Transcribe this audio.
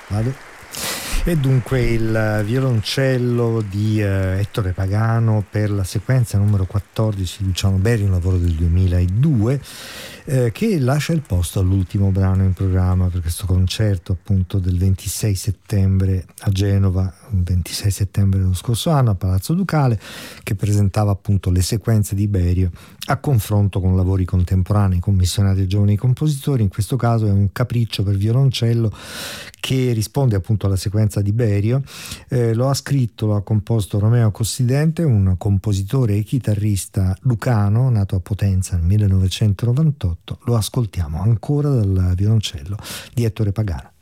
Vado. E dunque il violoncello di Ettore Pagano per la sequenza numero 14 di Luciano Berio, un lavoro del 2002, che lascia il posto all'ultimo brano in programma per questo concerto appunto del 26 settembre a Genova, 26 settembre dello scorso anno a Palazzo Ducale, che presentava appunto le sequenze di Berio a confronto con lavori contemporanei commissionati a giovani compositori. In questo caso è un capriccio per violoncello che risponde appunto alla sequenza di Berio. Lo ha composto Romeo Cossidente, un compositore e chitarrista lucano nato a Potenza nel 1998. Lo ascoltiamo ancora dal violoncello di Ettore Pagano.